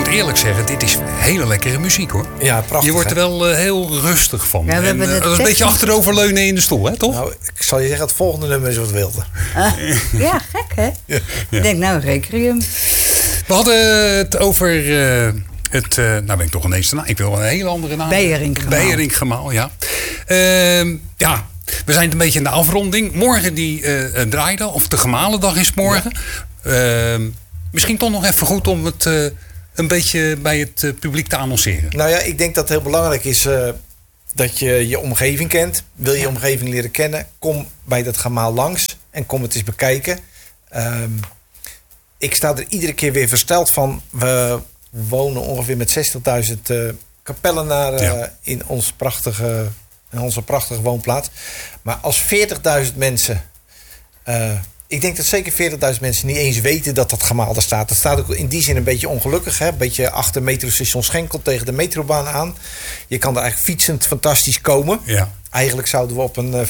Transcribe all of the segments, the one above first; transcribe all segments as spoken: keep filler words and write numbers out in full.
moet eerlijk zeggen, dit is hele lekkere muziek hoor. Ja, prachtig. Je wordt er hè? wel uh, heel rustig van. Ja, we en, uh, dat is een beetje achteroverleunen in de stoel, hè, toch? Nou, ik zal je zeggen, het volgende nummer is wat wilder. Uh, ja, gek hè? Ja. Ja. Ik denk nou, Requiem. We hadden het over uh, het, uh, nou ben ik toch ineens de naam. Ik wil een hele andere naam. Beieringgemaal. Beieringgemaal, ja. Uh, ja, we zijn een beetje in de afronding. Morgen die uh, draaidag, of de Gemalendag is morgen. Ja. Uh, misschien toch nog even goed om het uh, een beetje bij het uh, publiek te annonceren. Nou ja, ik denk dat het heel belangrijk is uh, dat je je omgeving kent. Wil je je omgeving leren kennen, kom bij dat gemaal langs en kom het eens bekijken. Um, ik sta er iedere keer weer versteld van. We wonen ongeveer met zestigduizend uh, kapellenaren uh, ja. in, ons prachtige, in onze prachtige woonplaats. Maar als veertigduizend mensen... Uh, ik denk dat zeker veertigduizend mensen niet eens weten dat dat gemaal er staat. Dat staat ook in die zin een beetje ongelukkig. Hè? Een beetje achter metrostation Schenkel tegen de metrobaan aan. Je kan er eigenlijk fietsend fantastisch komen. Ja. Eigenlijk zouden we op een uh,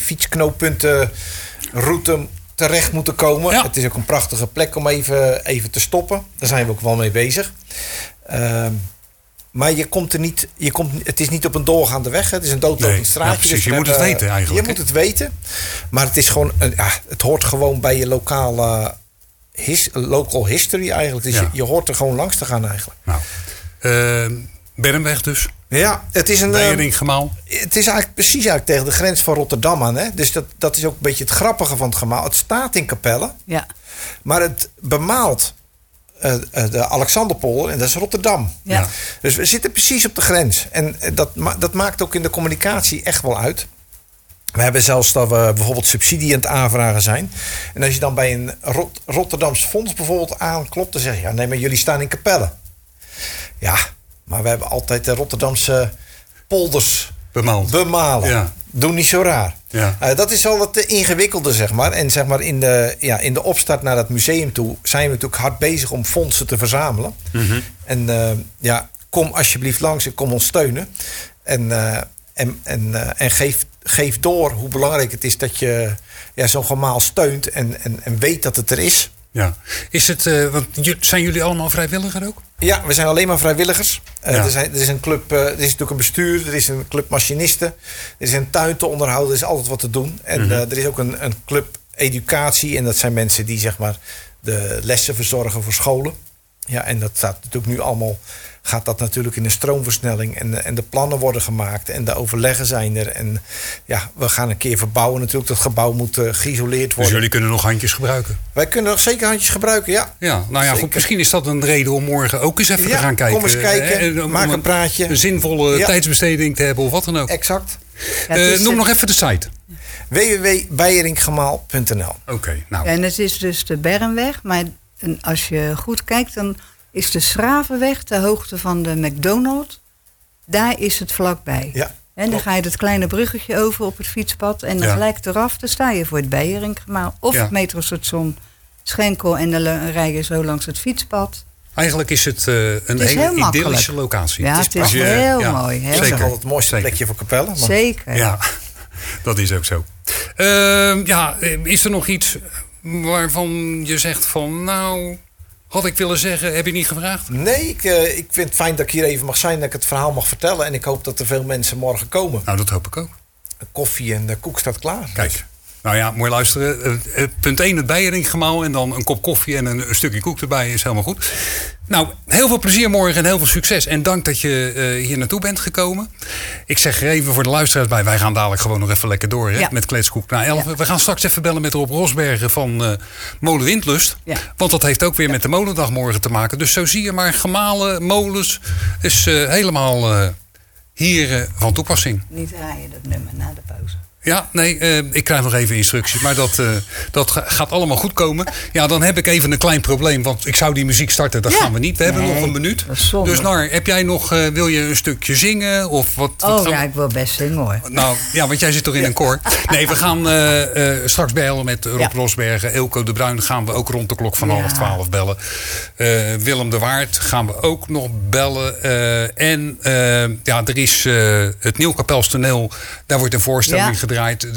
fietsknooppuntenroute terecht moeten komen. Ja. Het is ook een prachtige plek om even, even te stoppen. Daar zijn we ook wel mee bezig. Uh, maar je komt er niet, je komt, het is niet op een doorgaande weg. Hè. Het is een doodlopend nee, straatje. Ja, precies. Dus je moet hebben, het weten eigenlijk. Je hè? moet het weten. Maar het is gewoon, een, ja, het hoort gewoon bij je lokale his, local history eigenlijk. Dus ja. je, je hoort er gewoon langs te gaan eigenlijk. Nou, uh, Bernweg dus. Ja, het is een Beieringgemaal. Uh, het is eigenlijk precies eigenlijk tegen de grens van Rotterdam aan. Hè? Dus dat, dat is ook een beetje het grappige van het gemaal. Het staat in Capelle. Ja. Maar het bemaalt uh, uh, de Alexanderpolder en dat is Rotterdam. Ja. Ja. Dus we zitten precies op de grens. En dat, dat maakt ook in de communicatie echt wel uit. We hebben zelfs dat we bijvoorbeeld subsidie aan het aanvragen zijn. En als je dan bij een Rot- Rotterdams fonds bijvoorbeeld aanklopt, dan zeg je ja, nee, maar jullie staan in Capelle. Ja, maar we hebben altijd de Rotterdamse polders Bemaald. bemalen. Ja. Doe niet zo raar. Ja. Uh, dat is wel wat ingewikkelde, zeg maar. En zeg maar in de, ja, in de opstart naar dat museum toe zijn we natuurlijk hard bezig om fondsen te verzamelen. Mm-hmm. En uh, ja, kom alsjeblieft langs en kom ons steunen. En, uh, en, en, uh, en geef, geef door hoe belangrijk het is dat je ja, zo'n gemaal steunt en, en, en weet dat het er is. Ja. Is het, uh, want zijn jullie allemaal vrijwilliger ook? Ja, we zijn alleen maar vrijwilligers. Uh, ja. er, zijn, er is een club, uh, er is natuurlijk een bestuur, er is een club machinisten, er is een tuin te onderhouden, er is altijd wat te doen. En mm-hmm. uh, er is ook een, een club educatie en dat zijn mensen die zeg maar de lessen verzorgen voor scholen. Ja, en dat staat natuurlijk nu allemaal, gaat dat natuurlijk in een stroomversnelling. En, en de plannen worden gemaakt en de overleggen zijn er. En ja, we gaan een keer verbouwen natuurlijk. Dat gebouw moet uh, geïsoleerd worden. Dus jullie kunnen nog handjes gebruiken? Wij kunnen nog zeker handjes gebruiken, ja. Ja, nou ja, goed, misschien is dat een reden om morgen ook eens even ja, te gaan kijken. Kom eens kijken, hè, maak een praatje. Een zinvolle ja. tijdsbesteding te hebben of wat dan ook. Exact. Ja, uh, dus noem het... nog even de site. w w w punt beieringgemaal punt n l Oké, okay, nou. En het is dus de Bernweg, maar als je goed kijkt, dan is de Schravenweg ter hoogte van de McDonald's. Daar is het vlakbij. Ja, en dan ga je dat kleine bruggetje over op het fietspad. En dan ja. gelijk eraf, dan sta je voor het Beieringgemaal. Of ja. het metrostation Schenkel. En dan rij je zo langs het fietspad. Eigenlijk is het uh, een het is hele heel idyllische locatie. Ja, het is, het is heel ja, mooi. Heel zeker altijd het mooiste zeker. plekje voor Capelle. Maar... Zeker. Ja, dat is ook zo. Uh, ja, is er nog iets waarvan je zegt van nou... Had ik willen zeggen, heb je niet gevraagd? Nee, ik, uh, ik vind het fijn dat ik hier even mag zijn, dat ik het verhaal mag vertellen. En ik hoop dat er veel mensen morgen komen. Nou, dat hoop ik ook. De koffie en de koek staat klaar. Kijk, dus. Nou ja, mooi luisteren. Uh, punt één, het Beieringgemaal en dan een kop koffie en een, een stukje koek erbij is helemaal goed. Nou, heel veel plezier morgen en heel veel succes. En dank dat je uh, hier naartoe bent gekomen. Ik zeg er even voor de luisteraars bij. Wij gaan dadelijk gewoon nog even lekker door hè, ja. met Kletskoek na elf. Ja. We gaan straks even bellen met Rob Rosbergen van uh, Molen Windlust. Ja. Want dat heeft ook weer ja. met de Molendag morgen te maken. Dus zo zie je maar, gemalen, molens. is uh, helemaal uh, hier uh, van toepassing. Niet draaien dat nummer na de pauze. Ja, nee, uh, ik krijg nog even instructies. Maar dat, uh, dat gaat allemaal goed komen. Ja, dan heb ik even een klein probleem. Want ik zou die muziek starten, dat ja. gaan we niet. We nee, hebben nog een minuut. Dus Nar, heb jij nog, uh, wil je een stukje zingen? Of wat, wat oh ja, ik wil best zingen hoor. Nou, ja, want jij zit toch in een koor. Nee, we gaan uh, uh, straks bellen met Rob ja. Rosbergen. Elko de Bruin gaan we ook rond de klok van ja. half twaalf bellen. Uh, Willem de Waard gaan we ook nog bellen. Uh, en uh, ja, er is uh, het Nieuw Kapels toneel. Daar wordt een voorstelling ja. gedraaid.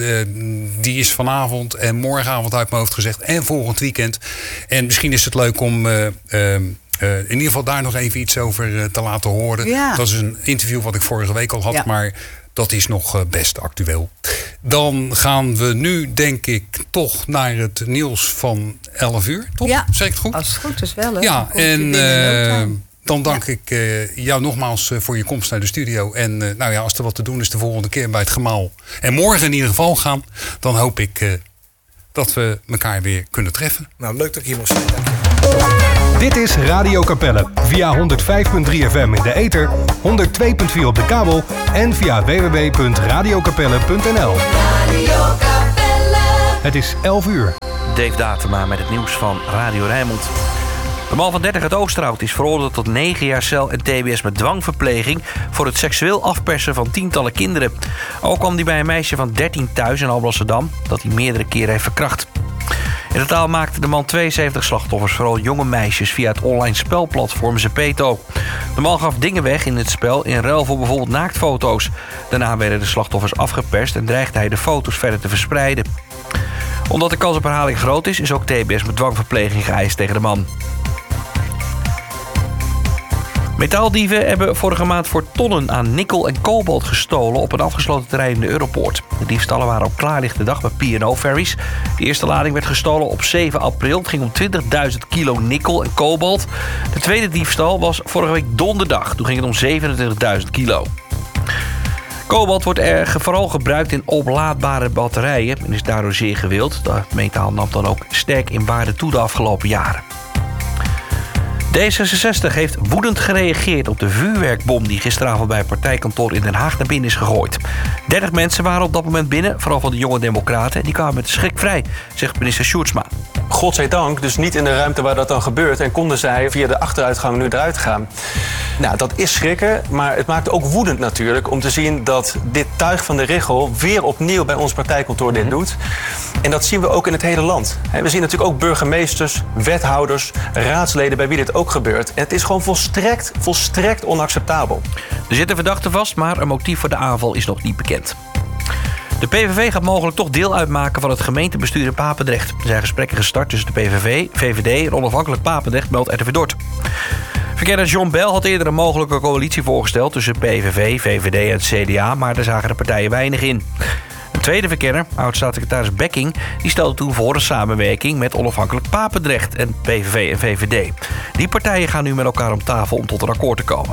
De, die is vanavond en morgenavond uit mijn hoofd gezegd. En volgend weekend. En misschien is het leuk om uh, uh, Uh, in ieder geval daar nog even iets over uh, te laten horen. Ja. Dat is een interview wat ik vorige week al had, ja. maar dat is nog uh, best actueel. Dan gaan we nu, denk ik, toch naar het nieuws van elf uur. Toch? Ja, zeg ik het goed? Als het goed is wel. Hè? Ja, en uh, dan dank ja. ik uh, jou nogmaals uh, voor je komst naar de studio. En uh, nou ja, als er wat te doen is de volgende keer bij het gemaal. En morgen in ieder geval gaan. Dan hoop ik uh, dat we elkaar weer kunnen treffen. Nou, leuk dat ik hier mocht zijn. Dit is Radio Capelle. Via honderd vijf komma drie F M in de ether, honderd twee komma vier op de kabel en via w w w punt radio capelle punt n l. Radio Capelle. Het is elf uur. Dave Datema met het nieuws van Radio Rijnmond. De man van dertig uit Oosterhout is veroordeeld tot negen jaar cel en T B S met dwangverpleging voor het seksueel afpersen van tientallen kinderen. Ook kwam hij bij een meisje van dertien thuis in Alblasserdam dat hij meerdere keren heeft verkracht. In totaal maakte de man tweeënzeventig slachtoffers, vooral jonge meisjes, via het online spelplatform Zepeto. De man gaf dingen weg in het spel in ruil voor bijvoorbeeld naaktfoto's. Daarna werden de slachtoffers afgeperst en dreigde hij de foto's verder te verspreiden. Omdat de kans op herhaling groot is, is ook T B S met dwangverpleging geëist tegen de man. Metaaldieven hebben vorige maand voor tonnen aan nikkel en kobalt gestolen op een afgesloten terrein in de Europoort. De diefstallen waren op klaarlichte dag bij P en O Ferries. De eerste lading werd gestolen op zeven april. Het ging om twintigduizend kilo nikkel en kobalt. De tweede diefstal was vorige week donderdag. Toen ging het om zevenentwintigduizend kilo. Kobalt wordt er vooral gebruikt in oplaadbare batterijen en is daardoor zeer gewild. Dat metaal nam dan ook sterk in waarde toe de afgelopen jaren. D zesenzestig heeft woedend gereageerd op de vuurwerkbom die gisteravond bij het partijkantoor in Den Haag naar binnen is gegooid. dertig mensen waren op dat moment binnen, vooral van de jonge democraten. Die kwamen met schrik vrij, zegt minister Sjoerdsma. Godzijdank, dus niet in de ruimte waar dat dan gebeurt en konden zij via de achteruitgang nu eruit gaan. Nou, dat is schrikken, maar het maakt ook woedend natuurlijk om te zien dat dit tuig van de Richel weer opnieuw bij ons partijkantoor dit doet. En dat zien we ook in het hele land. We zien natuurlijk ook burgemeesters, wethouders, raadsleden bij wie dit ook gebeurt. En het is gewoon volstrekt, volstrekt onacceptabel. Er zitten verdachten vast, maar een motief voor de aanval is nog niet bekend. De P V V gaat mogelijk toch deel uitmaken van het gemeentebestuur in Papendrecht. Er zijn gesprekken gestart tussen de P V V, V V D en onafhankelijk Papendrecht, meldt R T V Dort. Verkenner John Bell had eerder een mogelijke coalitie voorgesteld tussen P V V, V V D en het C D A, maar daar zagen de partijen weinig in. Een tweede verkenner, oud-staatssecretaris Bekking, die stelde toen voor een samenwerking met onafhankelijk Papendrecht en P V V en V V D. Die partijen gaan nu met elkaar om tafel om tot een akkoord te komen.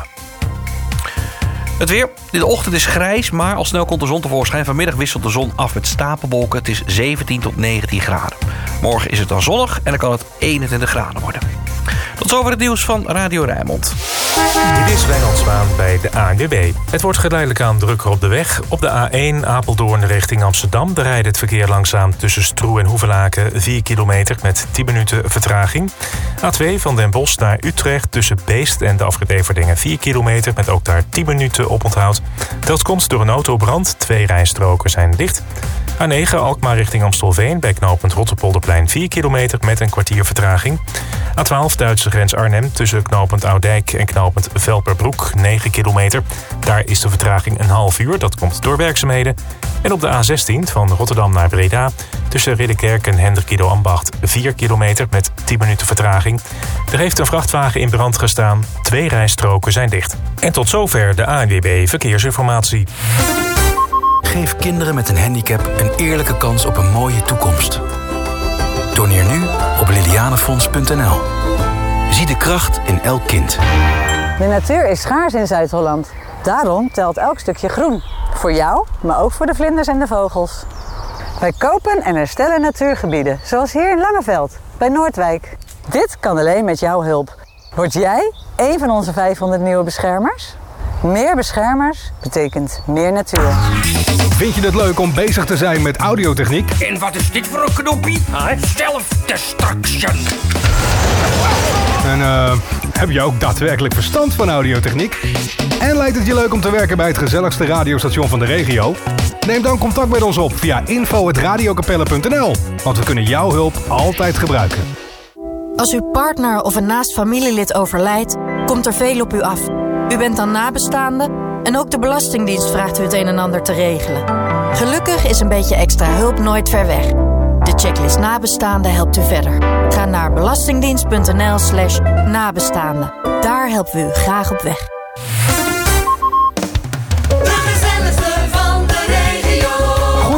Het weer. De ochtend is grijs, maar al snel komt de zon tevoorschijn. Vanmiddag wisselt de zon af met stapelwolken. Het is zeventien tot negentien graden. Morgen is het dan zonnig en dan kan het eenentwintig graden worden. Tot zover het nieuws van Radio Rijnmond. Dit is Wijnand Zwaan bij de A N W B. Het wordt geleidelijk aan drukker op de weg. Op de A één Apeldoorn richting Amsterdam. Daar rijdt het verkeer langzaam tussen Stroe en Hoevelaken vier kilometer met tien minuten vertraging. A twee van Den Bosch naar Utrecht tussen Beest en de afrit Everdingen vier kilometer met ook daar tien minuten oponthoud. Dat komt door een autobrand. Twee rijstroken zijn dicht. A negen Alkmaar richting Amstelveen bij knooppunt Rotterpolderplein vier kilometer met een kwartier vertraging. A twaalf Duitse grens Arnhem tussen knooppunt Oudijk en knooppunt Velperbroek negen kilometer. Daar is de vertraging een half uur, dat komt door werkzaamheden. En op de A zestien van Rotterdam naar Breda tussen Ridderkerk en Hendrikido Ambacht vier kilometer met tien minuten vertraging. Er heeft een vrachtwagen in brand gestaan, twee rijstroken zijn dicht. En tot zover de A N W B Verkeersinformatie. Geef kinderen met een handicap een eerlijke kans op een mooie toekomst. Doneer nu op lilianefonds punt n l. Zie de kracht in elk kind. De natuur is schaars in Zuid-Holland. Daarom telt elk stukje groen. Voor jou, maar ook voor de vlinders en de vogels. Wij kopen en herstellen natuurgebieden, zoals hier in Langeveld, bij Noordwijk. Dit kan alleen met jouw hulp. Word jij een van onze vijfhonderd nieuwe beschermers? Meer beschermers betekent meer natuur. Vind je het leuk om bezig te zijn met audiotechniek? En wat is dit voor een knoppie? Self-destruction. En uh, heb je ook daadwerkelijk verstand van audiotechniek? En lijkt het je leuk om te werken bij het gezelligste radiostation van de regio? Neem dan contact met ons op via info at radiocapelle punt n l. Want we kunnen jouw hulp altijd gebruiken. Als uw partner of een naast familielid overlijdt, komt er veel op u af. U bent dan nabestaande en ook de Belastingdienst vraagt u het een en ander te regelen. Gelukkig is een beetje extra hulp nooit ver weg. De checklist nabestaanden helpt u verder. Ga naar belastingdienst.nl slash nabestaanden. Daar helpen we u graag op weg.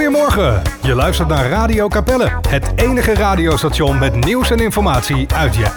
Goedemorgen, je luistert naar Radio Capelle. Het enige radiostation met nieuws en informatie uit je